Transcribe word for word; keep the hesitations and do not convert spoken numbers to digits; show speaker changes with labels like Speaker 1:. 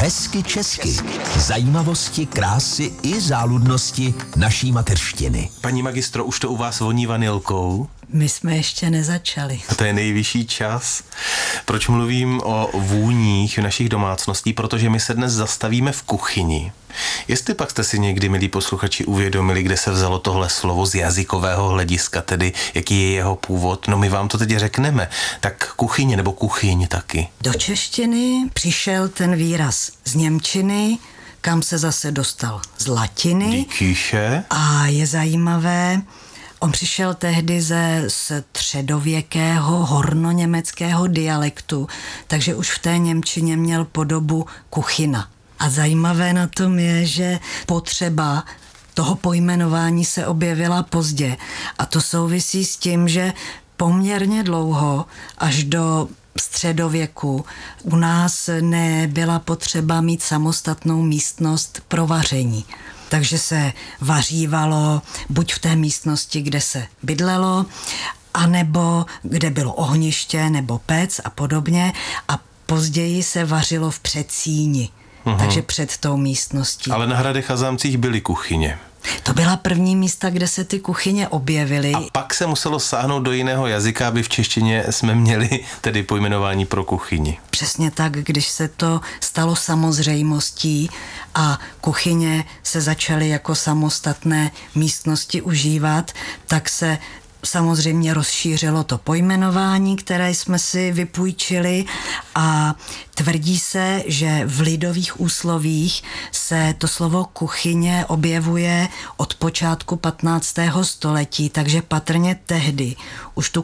Speaker 1: Hezky česky. Zajímavosti, krásy i záludnosti naší mateřštiny.
Speaker 2: Paní magistro, už to u vás voní vanilkou?
Speaker 3: My jsme ještě nezačali.
Speaker 2: A to je nejvyšší čas. Proč mluvím o vůních v našich domácností? Protože my se dnes zastavíme v kuchyni. Jestli pak jste si někdy, milí posluchači, uvědomili, kde se vzalo tohle slovo z jazykového hlediska, tedy jaký je jeho původ, no my vám to teď řekneme. Tak kuchyně nebo kuchyň taky.
Speaker 3: Do češtiny přišel ten výraz z němčiny, kam se zase dostal z latiny.
Speaker 2: Die Küche.
Speaker 3: A je zajímavé, on přišel tehdy ze středověkého hornoněmeckého dialektu, takže už v té němčině měl podobu kuchyna. A zajímavé na tom je, že potřeba toho pojmenování se objevila pozdě. A to souvisí s tím, že poměrně dlouho, až do středověku, u nás nebyla potřeba mít samostatnou místnost pro vaření. Takže se vařívalo buď v té místnosti, kde se bydlelo, anebo kde bylo ohniště nebo pec a podobně. A později se vařilo v předsíni. Uhum. Takže před tou místností.
Speaker 2: Ale na hradech a zámcích byly kuchyně.
Speaker 3: To byla první místa, kde se ty kuchyně objevily.
Speaker 2: A pak se muselo sáhnout do jiného jazyka, aby v češtině jsme měli tedy pojmenování pro kuchyni.
Speaker 3: Přesně tak, když se to stalo samozřejmostí a kuchyně se začaly jako samostatné místnosti užívat, tak se samozřejmě rozšířilo to pojmenování, které jsme si vypůjčili, a tvrdí se, že v lidových úslovích se to slovo kuchyně objevuje od počátku patnáctého století, takže patrně tehdy už tu